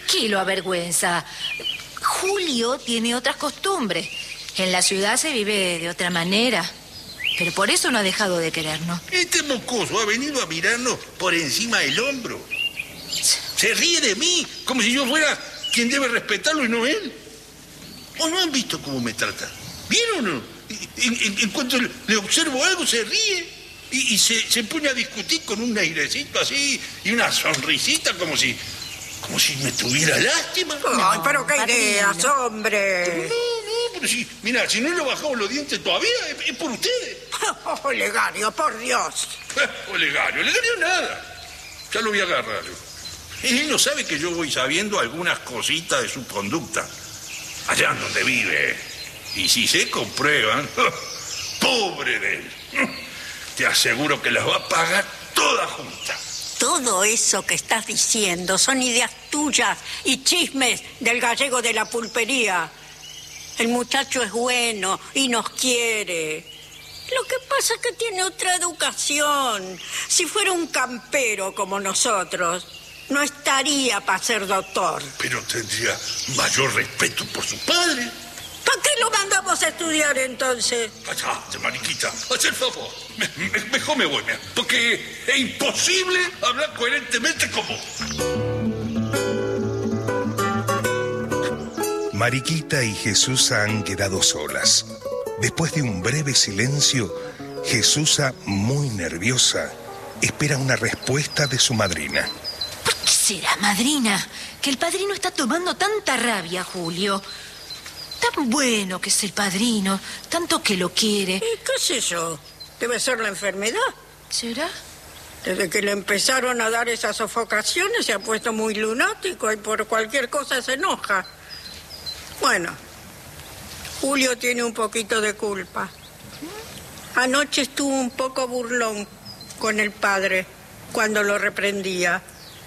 ¿Qué lo avergüenza? Julio tiene otras costumbres. En la ciudad se vive de otra manera. Pero por eso no ha dejado de querernos. Este mocoso ha venido a mirarnos por encima del hombro. Se ríe de mí, como si yo fuera quien debe respetarlo y no él. ¿O no han visto cómo me trata? ¿Vieron o no? En cuanto le observo algo, se ríe. Y se pone a discutir con un airecito así y una sonrisita como si me tuviera lástima. Ay, pero qué ideas, hombre. No, pero si, mira, si no le bajamos los dientes todavía, es por ustedes. Olegario, por Dios. Olegario nada. Ya lo voy a agarrar yo. Él no sabe que yo voy sabiendo algunas cositas de su conducta. Allá en donde vive. Y si se comprueban, pobre de él. Te aseguro que las va a pagar todas juntas. Todo eso que estás diciendo son ideas tuyas y chismes del gallego de la pulpería. El muchacho es bueno y nos quiere. Lo que pasa es que tiene otra educación. Si fuera un campero como nosotros, no estaría para ser doctor. Pero tendría mayor respeto por su padre. ¿Para qué lo mandamos a estudiar entonces? Cállate, mariquita. Haz el favor. Mejor me voy, porque es imposible hablar coherentemente con vos. Mariquita y Jesusa han quedado solas. Después de un breve silencio, Jesusa, muy nerviosa, espera una respuesta de su madrina. ¿Por qué será, madrina, que el padrino está tomando tanta rabia, Julio? Tan bueno que es el padrino, tanto que lo quiere. ¿Qué sé yo? Debe ser la enfermedad. ¿Será? Desde que le empezaron a dar esas sofocaciones se ha puesto muy lunático y por cualquier cosa se enoja. Bueno, Julio tiene un poquito de culpa. Anoche estuvo un poco burlón con el padre cuando lo reprendía.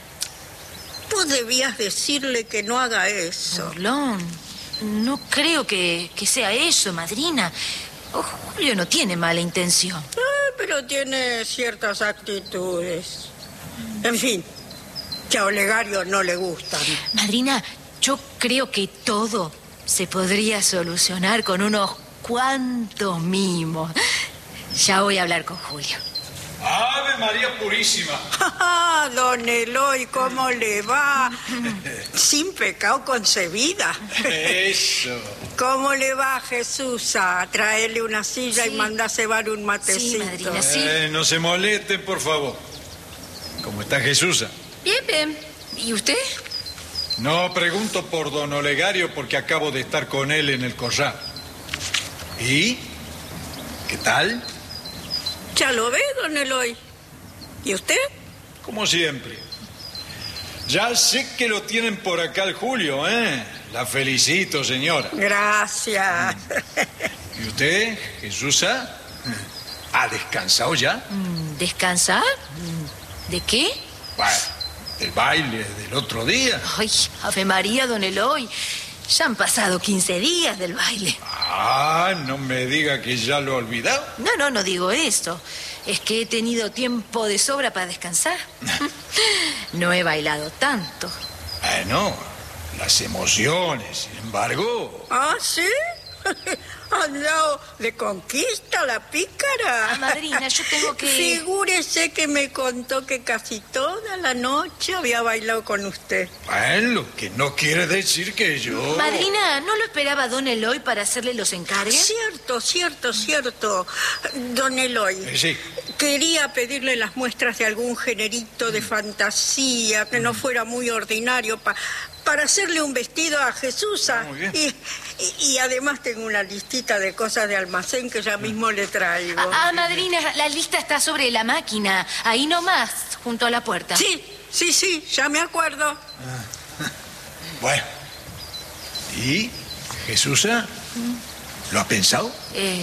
Vos debías decirle que no haga eso. Burlón. No creo que sea eso, madrina. Julio no tiene mala intención. Pero tiene ciertas actitudes. En fin, que a Olegario no le gustan. Madrina, yo creo que todo se podría solucionar con unos cuantos mimos. Ya voy a hablar con Julio. ¡Ave María Purísima! Don Eloy, ¿cómo le va? Sin pecado concebida. Eso. ¿Cómo le va, Jesús? A traerle una silla y manda a cebar un matecito. Sí, madrina, sí. No se molesten, por favor. ¿Cómo está Jesusa? Bien, bien. ¿Y usted? No pregunto por don Olegario porque acabo de estar con él en el corral. ¿Y? ¿Qué tal? Ya lo ve, don Eloy. ¿Y usted? Como siempre. Ya sé que lo tienen por acá el Julio, ¿eh? La felicito, señora. Gracias. ¿Y usted, Jesusa? ¿Ha descansado ya? ¿Descansar? ¿De qué? Bueno, del baile del otro día. Ay, Ave María, don Eloy. Ya han pasado 15 días del baile. Ah, no me diga que ya lo ha olvidado. No digo eso. Es que he tenido tiempo de sobra para descansar. No he bailado tanto. Bueno, las emociones, sin embargo. ¿Ah, sí? ¿Ha andado de conquista la pícara? Madrina, yo tengo que... Figúrese que me contó que casi toda la noche había bailado con usted. Bueno, lo que no quiere decir que yo... Madrina, ¿no lo esperaba don Eloy para hacerle los encargues? Cierto. Don Eloy. Sí. Quería pedirle las muestras de algún generito de fantasía que no fuera muy ordinario para hacerle un vestido a Jesusa. Muy bien. Y además tengo una listita de cosas de almacén que ya mismo le traigo. Madrina, la lista está sobre la máquina, ahí nomás, junto a la puerta. Sí, ya me acuerdo. Bueno. ¿Y, Jesusa? ¿Lo ha pensado?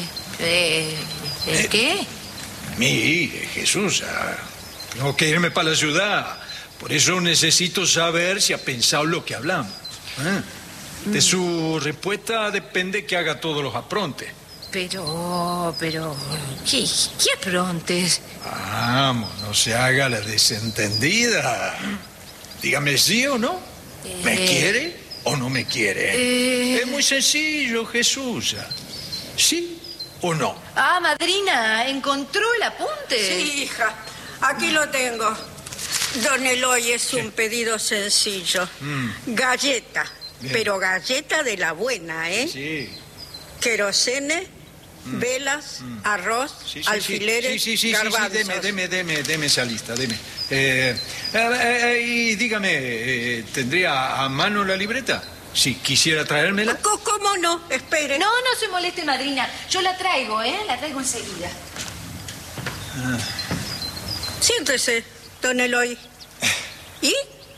¿Qué? Mí, Jesusa. Tengo que irme para la ciudad. Por eso necesito saber si ha pensado lo que hablamos. De su respuesta depende que haga todos los aprontes. Pero... ¿Qué aprontes? Vamos, no se haga la desentendida. Dígame sí o no. ¿Me quiere o no me quiere? Es muy sencillo, Jesús. ¿Sí o no? Ah, madrina, ¿encontró el apunte? Sí, hija, aquí lo tengo. Don Eloy, es un pedido sencillo. Galleta, Bien. pero galleta de la buena, ¿eh? Sí. Querosene, velas, arroz, alfileres, garbanzos. Deme esa lista, deme. Y dígame, ¿tendría a mano la libreta? Si quisiera traérmela. ¿Cómo no? Espere. No se moleste, madrina. Yo la traigo, ¿eh? La traigo enseguida. Siéntese, don Eloy. ¿Y?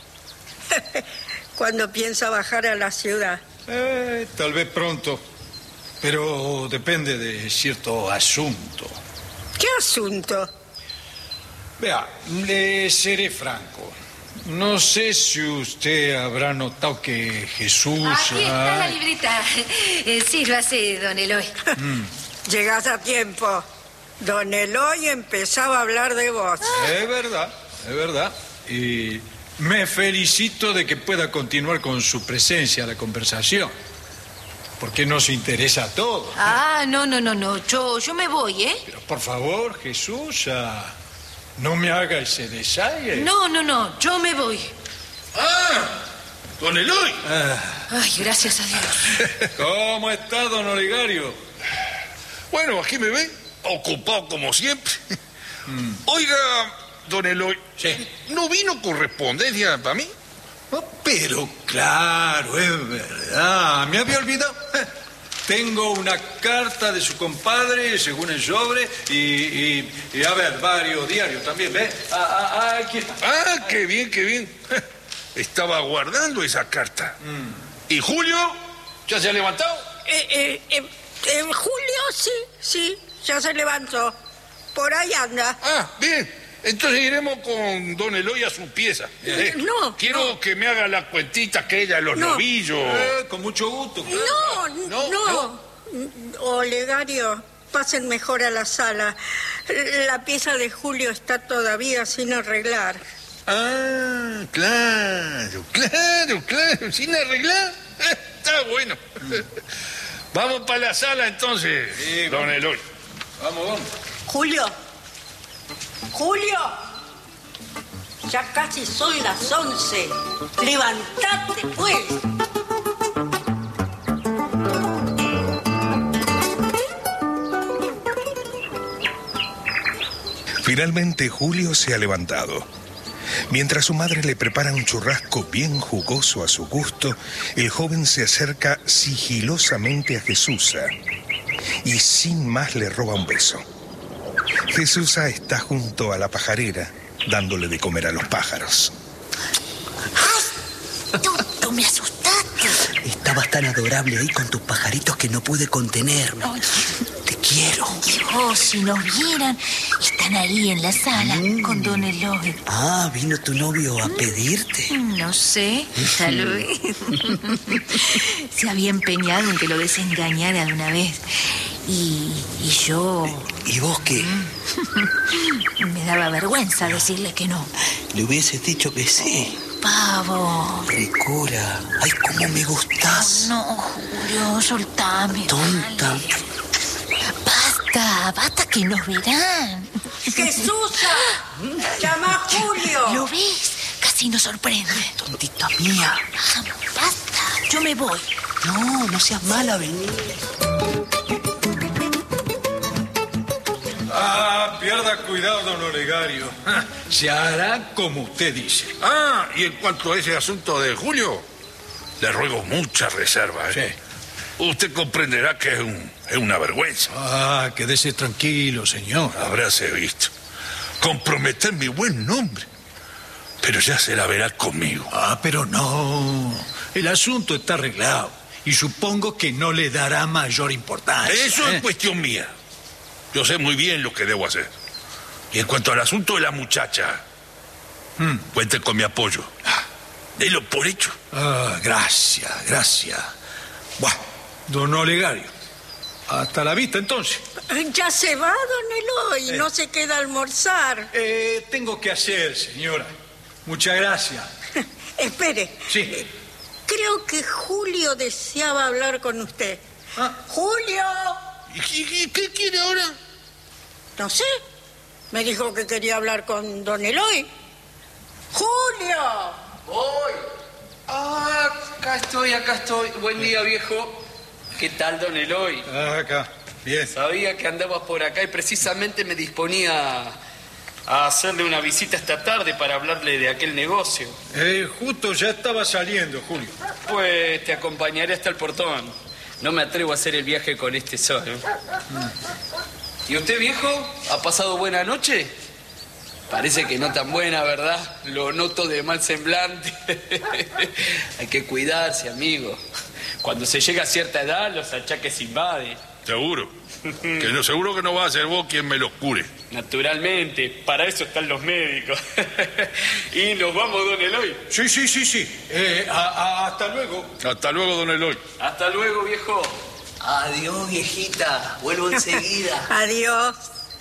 ¿Cuándo piensa bajar a la ciudad? Tal vez pronto, pero depende de cierto asunto. ¿Qué asunto? Vea, le seré franco. No sé si usted habrá notado que Jesús... Aquí está la libreta. Sí, lo hace don Eloy. Llegás a tiempo. Don Eloy empezaba a hablar de vos. Es verdad. Y me felicito de que pueda continuar con su presencia la conversación. Porque nos interesa a todos. No. Yo me voy, ¿eh? Pero por favor, Jesús, no me haga ese desaire. No, yo me voy. Don Eloy. Ay, gracias a Dios. ¿Cómo está, don Olegario? Bueno, aquí me ve, ocupado como siempre. Oiga, don Eloy, Sí. ¿no vino correspondencia para mí? Pero claro, es verdad. Me había olvidado. Tengo una carta de su compadre, según el sobre, y a ver, varios diarios también, ¿ves? Aquí está. Qué bien. Estaba guardando esa carta. ¿Y Julio? ¿Ya se ha levantado? Julio, sí, ya se levantó. Por ahí anda. Bien. Entonces iremos con don Eloy a su pieza. Quiero que me haga la cuentita aquella de los novillos. Con mucho gusto. No. Olegario, pasen mejor a la sala. La pieza de Julio está todavía sin arreglar. Claro. ¿Sin arreglar? Está bueno. Vamos para la sala entonces, Sí, don vamos. Eloy. Vamos. Julio, ya casi son las 11. Levantate, pues. Finalmente Julio se ha levantado. Mientras su madre le prepara un churrasco bien jugoso a su gusto, el joven se acerca sigilosamente a Jesusa y sin más le roba un beso. Jesusa está junto a la pajarera, dándole de comer a los pájaros. ¡Ay! Tú me asustaste. Estabas tan adorable ahí con tus pajaritos que no pude contenerme. Ay. Te quiero. Dios, si nos vieran, están ahí en la sala con don Eloy. ¿Vino tu novio a pedirte? No sé, tal vez. Se había empeñado en que lo desengañara de una vez. Y yo... ¿Y vos qué? Me daba vergüenza decirle que no. Le hubieses dicho que sí. Pavo. Ricura. Ay, cómo me gustás. No, Julio, soltame. Tonta. Dale. Basta que nos verán. ¡Jesúsa! ¡Llama a Julio! ¿Lo ves? Casi nos sorprende. Tontita mía. Vamos, basta. Yo me voy. No seas mala, vení. Pierda cuidado, don Olegario. Se hará como usted dice. Y en cuanto a ese asunto de Julio, le ruego mucha reserva. Sí. Usted comprenderá que es una vergüenza. Quédese tranquilo, señor. Habráse visto. Comprometer mi buen nombre. Pero ya se la verá conmigo. Pero no. El asunto está arreglado. Y supongo que no le dará mayor importancia. Eso es cuestión mía. Yo sé muy bien lo que debo hacer. Y en cuanto al asunto de la muchacha, cuente con mi apoyo. Délo por hecho. Gracias. Buah, don Olegario. Hasta la vista, entonces. Ya se va, don Eloy. No se queda a almorzar. Tengo que hacer, señora. Muchas gracias. espere. Sí. Creo que Julio deseaba hablar con usted. ¡Julio! ¿Y qué quiere ahora? No sé. Me dijo que quería hablar con don Eloy. ¡Julio! ¡Voy! Acá estoy. Buen día, viejo. ¿Qué tal, don Eloy? Acá, bien. Sabía que andabas por acá y precisamente me disponía a hacerle una visita esta tarde para hablarle de aquel negocio. Justo ya estaba saliendo, Julio. Pues te acompañaré hasta el portón. No me atrevo a hacer el viaje con este sol. ¿Y usted, viejo? ¿Ha pasado buena noche? Parece que no tan buena, ¿verdad? Lo noto de mal semblante. Hay que cuidarse, amigo. Cuando se llega a cierta edad, los achaques invaden. Seguro. Seguro que no va a ser vos quien me los cure. Naturalmente, para eso están los médicos. Y nos vamos, don Eloy. Sí. Hasta luego. Hasta luego, don Eloy. Hasta luego, viejo. Adiós, viejita. Vuelvo enseguida. Adiós.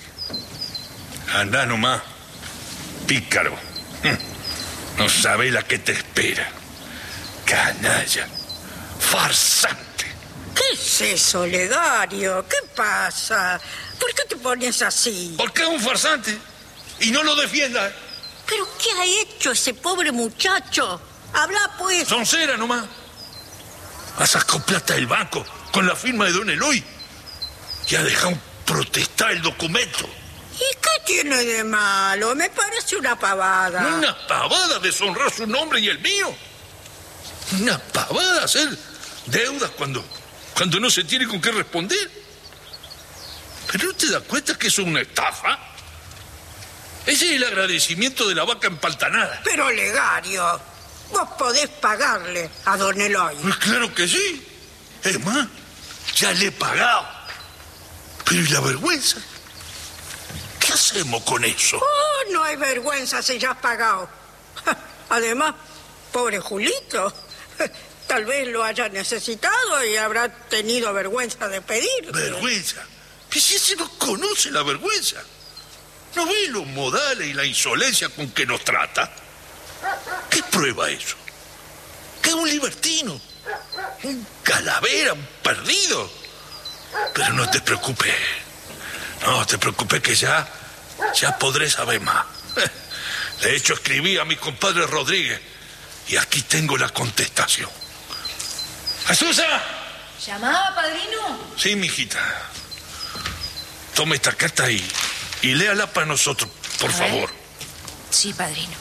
Andá nomás, pícaro. No sabe la que te espera. Canalla. Farsante. ¿Qué es eso, Legario? ¿Qué pasa? ¿Por qué te pones así? ¿Por qué es un farsante? Y no lo defiendas. ¿Pero qué ha hecho ese pobre muchacho? Habla, pues. Soncera nomás. Ha sacado plata del banco con la firma de don Eloy y ha dejado protestar el documento. ¿Y qué tiene de malo? Me parece una pavada. Una pavada deshonrar su nombre y el mío. Una pavada hacer deudas cuando no se tiene con qué responder. ¿Pero no te das cuenta que eso es una estafa? Ese es el agradecimiento de la vaca empaltanada. Pero, Legario, vos podés pagarle a don Eloy. Pues claro que sí. Es más, ya le he pagado. Pero ¿y la vergüenza? ¿Qué hacemos con eso? Oh, no hay vergüenza si ya has pagado. Además, pobre Julito, tal vez lo haya necesitado y habrá tenido vergüenza de pedir. ¿Vergüenza? ¿Pero si ese no conoce la vergüenza? ¿No ve los modales y la insolencia con que nos trata? ¿Qué prueba eso? Que es un libertino, un calavera, un perdido. Pero no te preocupes. No te preocupes que ya podré saber más. De hecho, escribí a mi compadre Rodríguez y aquí tengo la contestación. ¡Azusa! ¿Llamaba, padrino? Sí, mijita. Tome esta carta y léala para nosotros, por favor. Sí, padrino.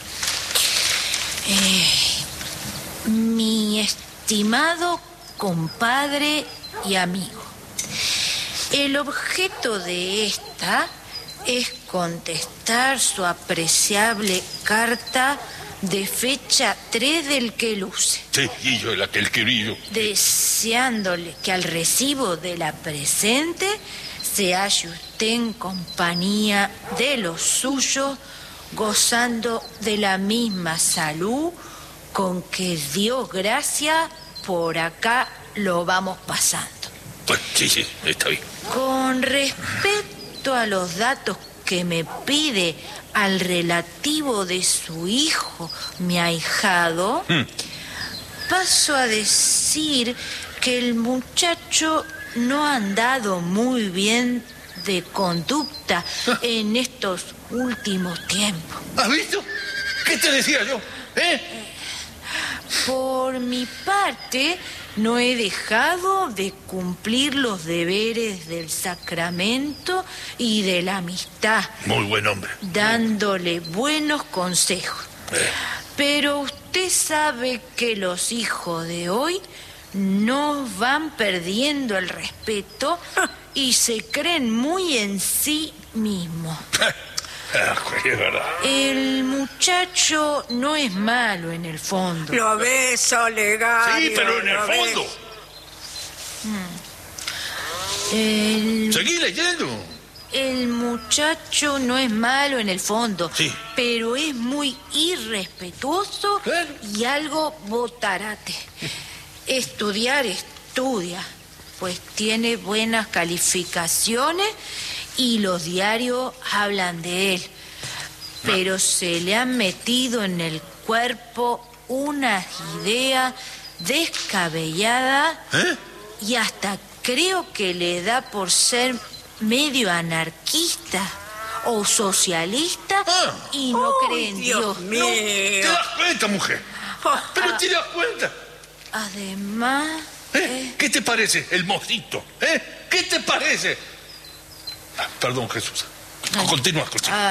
Mi estimado compadre y amigo, el objeto de esta es contestar su apreciable carta de fecha 3 del que luce. Sí, y yo el aquel querido. Deseándole que al recibo de la presente se halle usted en compañía de los suyos, gozando de la misma salud con que Dios gracia por acá lo vamos pasando. Pues sí, está bien. Con respecto a los datos que me pide al relativo de su hijo, mi ahijado, paso a decir que el muchacho no ha andado muy bien de conducta en estos últimos tiempos. ¿Has visto? ¿Qué te decía yo? Por mi parte, no he dejado de cumplir los deberes del sacramento y de la amistad. Muy buen hombre. Dándole buenos consejos. Pero usted sabe que los hijos de hoy no van perdiendo el respeto y se creen muy en sí mismos. Es verdad. El muchacho no es malo en el fondo. Lo ves, Olegario. Sí, pero en el fondo. Seguí leyendo. El muchacho no es malo en el fondo, sí, pero es muy irrespetuoso y algo botarate. Estudiar, estudia, pues tiene buenas calificaciones y los diarios hablan de él. Pero se le han metido en el cuerpo una idea descabellada ¿Eh? y hasta creo que le da por ser medio anarquista o socialista y no cree en Dios. Mío. ¿Te das cuenta, mujer? ¿Pero te das cuenta? Además... ¿Qué te parece el mocito? ¿Qué te parece? Perdón, Jesús. Continúa.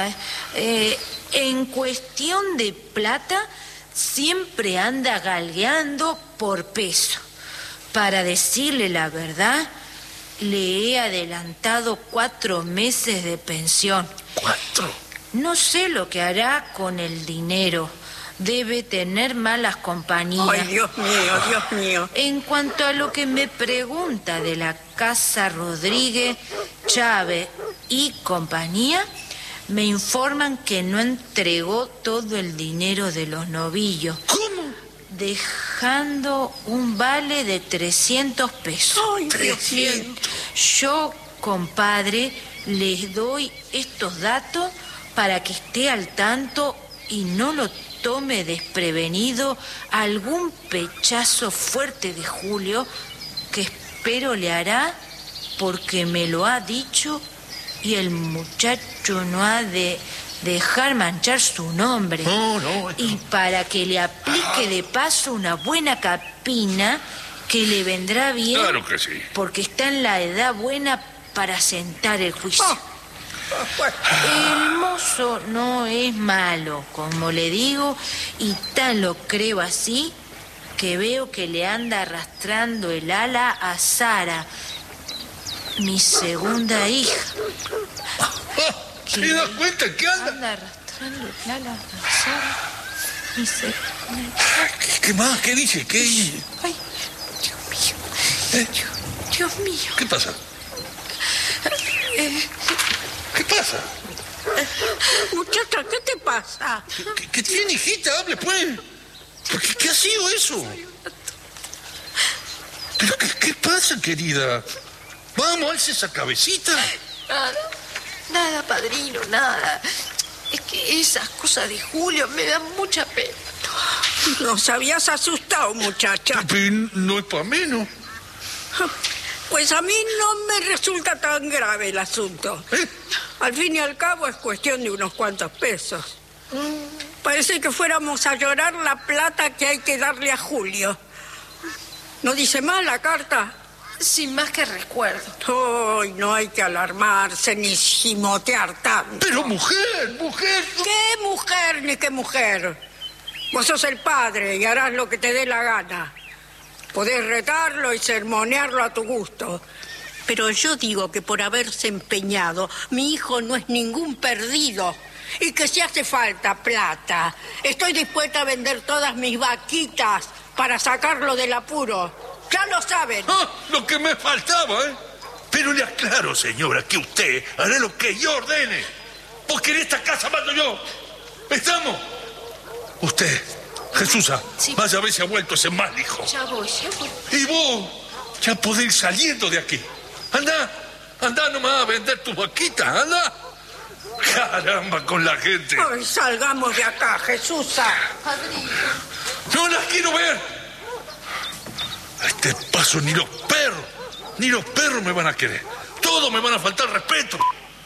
En cuestión de plata, siempre anda galgueando por peso. Para decirle la verdad, le he adelantado 4 meses de pensión. ¿4? No sé lo que hará con el dinero. Debe tener malas compañías. Ay, Dios mío. En cuanto a lo que me pregunta de la casa Rodríguez, Chávez y compañía, me informan que no entregó todo el dinero de los novillos. ¿Cómo? Dejando un vale de 300 pesos. Ay, 300. Yo, compadre, les doy estos datos para que esté al tanto y no lo tome desprevenido algún pechazo fuerte de Julio, que espero le hará porque me lo ha dicho y el muchacho no ha de dejar manchar su nombre. No. Y para que le aplique de paso una buena capina que le vendrá bien. Claro que sí. Porque está en la edad buena para sentar el juicio. El mozo no es malo, como le digo, y tan lo creo así que veo que le anda arrastrando el ala a Sara, mi segunda hija. ¿Te das cuenta que anda? Anda arrastrando el ala a Sara, mi segunda hija. ¿Qué más? ¿Qué dice? ¿Qué dice? Ay, Dios mío. Dios mío. ¿Qué pasa? ¿Qué pasa? Muchacha, ¿qué te pasa? ¿Qué tiene, hijita? Hable, pues. ¿Qué ha sido eso? ¿Pero qué pasa, querida? Vamos, alce esa cabecita. Nada, padrino, nada. Es que esas cosas de Julio me dan mucha pena. Nos habías asustado, muchacha. Pero no es para menos. Pues a mí no me resulta tan grave el asunto. Al fin y al cabo es cuestión de unos cuantos pesos. Parece que fuéramos a llorar la plata que hay que darle a Julio. ¿No dice mal la carta? Sin más que recuerdo. Hoy no hay que alarmarse ni gimotear tanto. Pero mujer. ¿Qué mujer ni qué mujer? Vos sos el padre y harás lo que te dé la gana. Podés retarlo y sermonearlo a tu gusto. Pero yo digo que por haberse empeñado, mi hijo no es ningún perdido. Y que si hace falta plata, estoy dispuesta a vender todas mis vaquitas para sacarlo del apuro. Ya lo saben. Lo que me faltaba, ¿eh? Pero le aclaro, señora, que usted hará lo que yo ordene. Porque en esta casa mando yo. ¿Estamos? Usted, Jesús, Sí. vaya a ver si ha vuelto ese mal hijo. Ya voy. Y vos, ya podés ir saliendo de aquí. Anda nomás a vender tus vaquitas, anda. Caramba, con la gente. Ay, salgamos de acá, Jesús. No las quiero ver. A este paso ni los perros me van a querer. Todos me van a faltar respeto.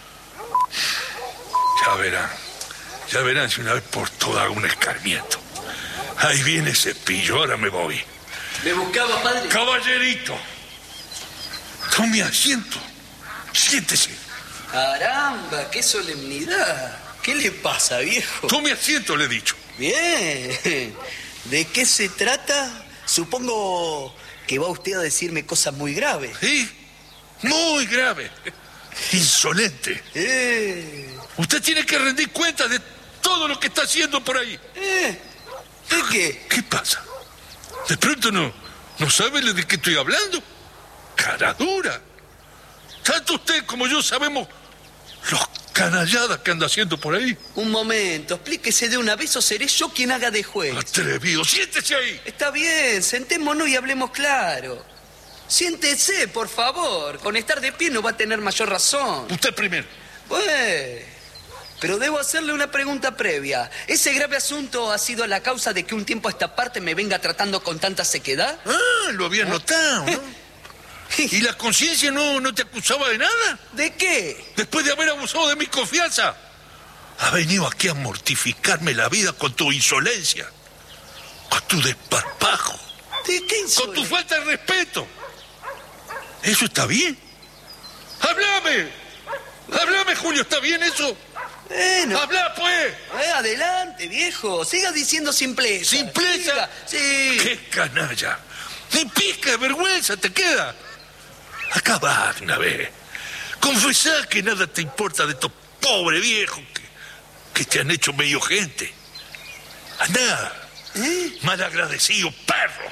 Ya verán si una vez por todas hago un escarmiento. Ahí viene ese pillo, ahora me voy. ¿Me buscaba, padre? Caballerito, tome asiento. Siéntese. Caramba, qué solemnidad. ¿Qué le pasa, viejo? Tome asiento, le he dicho. Bien. ¿De qué se trata? Supongo que va usted a decirme cosas muy graves. Sí, muy grave. Insolente. Usted tiene que rendir cuenta de todo lo que está haciendo por ahí. ¿De qué? ¿Qué pasa? ¿De pronto no sabe de qué estoy hablando? Cara dura. Tanto usted como yo sabemos los canalladas que anda haciendo por ahí. Un momento, explíquese de una vez o seré yo quien haga de juez. Atrevido, siéntese ahí. Está bien, sentémonos y hablemos claro. Siéntese, por favor. Con estar de pie no va a tener mayor razón. Usted primero. Pues, pero debo hacerle una pregunta previa. ¿Ese grave asunto ha sido la causa de que un tiempo a esta parte me venga tratando con tanta sequedad? Ah, lo había notado, ¿no? ¿Y la conciencia no te acusaba de nada? ¿De qué? Después de haber abusado de mi confianza. Has venido aquí a mortificarme la vida con tu insolencia, con tu desparpajo, ¿De qué insolencia? con tu falta de respeto. ¿Eso está bien? ¡Háblame! ¡Háblame, Julio! ¿Está bien eso? Bueno. ¡Habla, pues! Adelante, viejo. Siga diciendo simpleza. ¿Simpleza? Sí. ¡Qué canalla! Ni pizca de vergüenza te queda. Acabá de una vez. Confesá que nada te importa de estos pobres viejos que te han hecho medio gente. Andá. Malagradecido perro.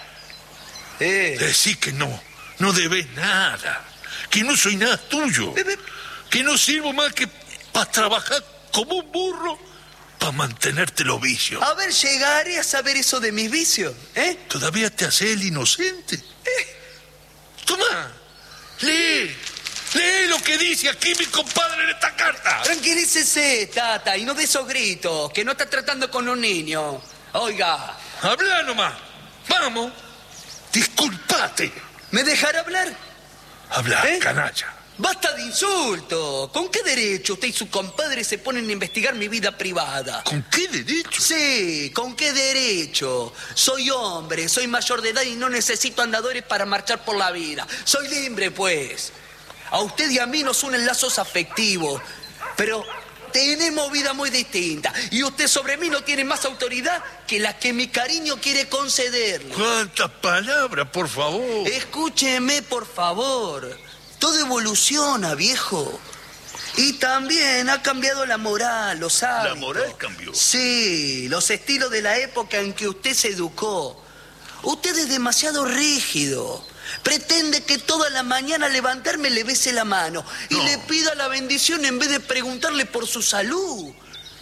Decí que no debes nada. Que no soy nada tuyo. Que no sirvo más que para trabajar como un burro para mantenerte los vicios. A ver, llegaré a saber eso de mis vicios, ¿eh? ¿Todavía te hace el inocente? Toma, lee lo que dice aquí mi compadre en esta carta. Tranquilícese, Tata, y no de esos gritos, que no está tratando con un niño. Oiga. Habla nomás. Vamos. Disculpate. ¿Me dejará hablar? Habla, canalla. ¡Basta de insulto! ¿Con qué derecho usted y su compadre se ponen a investigar mi vida privada? ¿Con qué derecho? Sí, ¿con qué derecho? Soy hombre, soy mayor de edad y no necesito andadores para marchar por la vida. Soy libre, pues. A usted y a mí nos unen lazos afectivos, pero tenemos vida muy distinta. Y usted sobre mí no tiene más autoridad que la que mi cariño quiere concederle. ¿Cuántas palabras, por favor? Escúcheme, por favor. Todo evoluciona, viejo. Y también ha cambiado la moral, los hábitos. ¿La moral cambió? Sí, los estilos de la época en que usted se educó. Usted es demasiado rígido. Pretende que toda la mañana al levantarme le bese la mano y le pida la bendición en vez de preguntarle por su salud.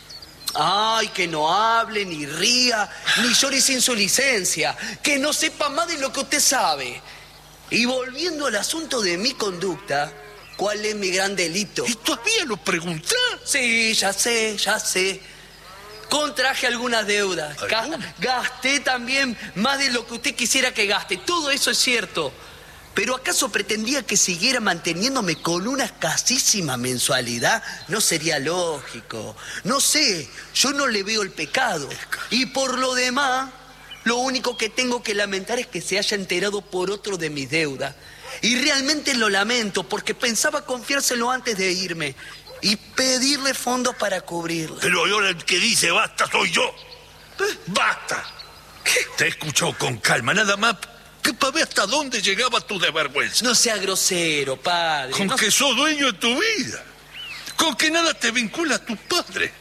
Ay, que no hable, ni ría, ni llore sin su licencia. Que no sepa más de lo que usted sabe. Y volviendo al asunto de mi conducta, ¿cuál es mi gran delito? ¿Y todavía lo preguntás? Sí, ya sé. Contraje algunas deudas. Gasté también más de lo que usted quisiera que gaste. Todo eso es cierto. ¿Pero acaso pretendía que siguiera manteniéndome con una escasísima mensualidad? No sería lógico. No sé, yo no le veo el pecado. Y por lo demás, lo único que tengo que lamentar es que se haya enterado por otro de mis deudas. Y realmente lo lamento porque pensaba confiárselo antes de irme y pedirle fondos para cubrirla. Pero ahora el que dice basta soy yo. ¡Basta! ¿Qué? Te he escuchado con calma, nada más que para ver hasta dónde llegaba tu desvergüenza. No sea grosero, padre. Con que sos dueño de tu vida. Con que nada te vincula a tu padre.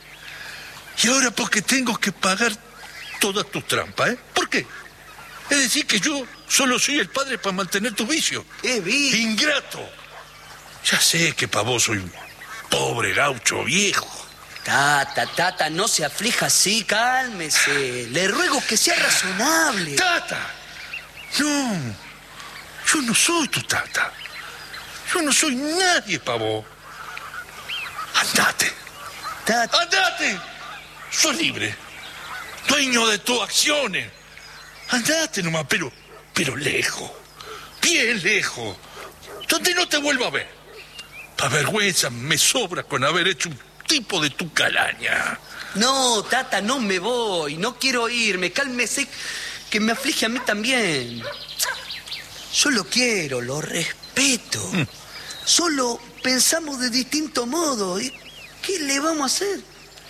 Y ahora porque tengo que pagar todas tus trampas, ¿eh? ¿Por qué? Es decir, que yo solo soy el padre para mantener tu vicio. Ingrato. Ya sé que para vos soy un pobre gaucho viejo. Tata, no se aflija así, cálmese. Le ruego que sea razonable. Tata, no, yo no soy tu tata. Yo no soy nadie para vos. Andate. Tata. Andate. Sos libre. Dueño de tus acciones. Andate nomás, pero lejos. Bien lejos. Donde no te vuelva a ver. Pa' vergüenza me sobra con haber hecho un tipo de tu calaña. No, Tata, no me voy. No quiero irme. Cálmese, que me aflige a mí también. Yo lo quiero, lo respeto. Solo pensamos de distinto modo. ¿Y qué le vamos a hacer?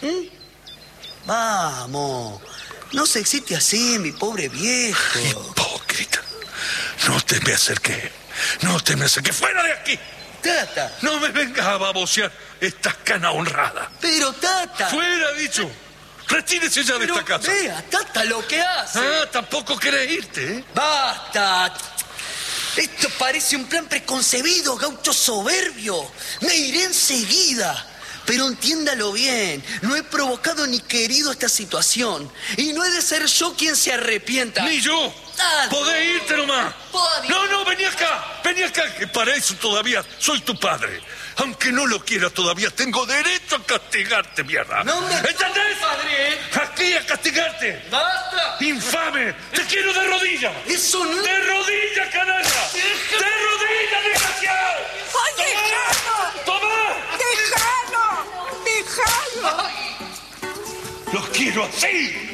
Vamos. No se excite así, mi pobre viejo. Hipócrita. No te me acerques. No te me acerques. ¡Fuera de aquí! Tata. No me vengas a babosear esta cana honrada. Pero, Tata. ¡Fuera, dicho! ¡Retírese ya de esta casa! Vea, Tata, lo que hace. Ah, tampoco querés irte, ¿eh? ¡Basta! Esto parece un plan preconcebido, gaucho soberbio. Me iré enseguida. Pero entiéndalo bien, no he provocado ni querido esta situación. Y no he de ser yo quien se arrepienta. ¡Ni yo! Tata. ¡Podés irte nomás! Podés. No, vení acá acá que para eso todavía soy tu padre. Aunque no lo quiera todavía, tengo derecho a castigarte, mierda. No me... ¿Entendés? Padre. Aquí a castigarte. ¡Basta! ¡Infame! ¡Te quiero de rodillas! Eso no... ¡De rodillas, canalla! ¡De rodillas, desgraciado! ¡Ay, déjalo! ¡Toma! ¡Déjalo! ¡Déjalo! ¡Los quiero así!